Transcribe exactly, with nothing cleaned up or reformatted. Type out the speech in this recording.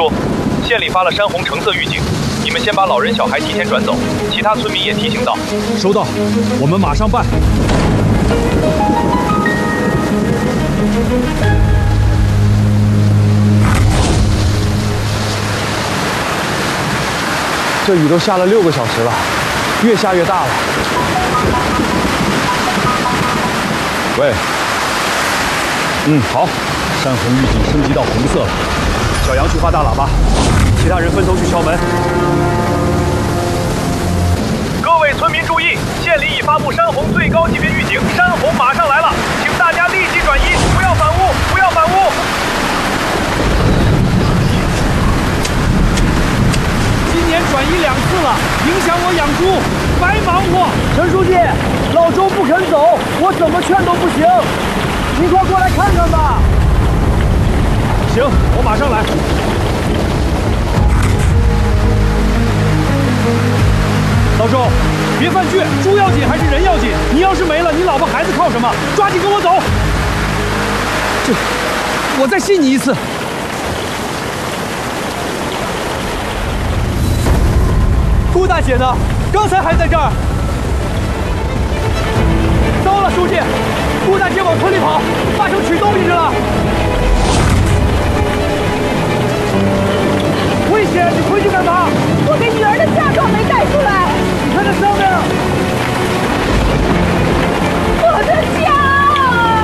说，县里发了山洪橙色预警，你们先把老人小孩提前转走，其他村民也提醒到。 收到，我们马上办。这雨都下了六个小时了，越下越大了。喂，嗯，好，山洪预警升级到红色了。小杨去发大喇叭，其他人分头去敲门。 各位村民注意，县里已发布山洪最高级别预警，山洪马上来了，请大家立即转移，不要反屋，不要反屋。 今年转移两次了，影响我养猪，白忙活。 陈书记，老周不肯走，我怎么劝都不行，你快过来看看吧。 行，我马上来。老周，别犯倔，猪要紧还是人要紧？你要是没了，你老婆孩子靠什么？抓紧跟我走。这，我再信你一次。顾大姐呢？刚才还在这儿。糟了，书记，顾大姐往村里跑，发生取东西去了。危险！你回去干嘛？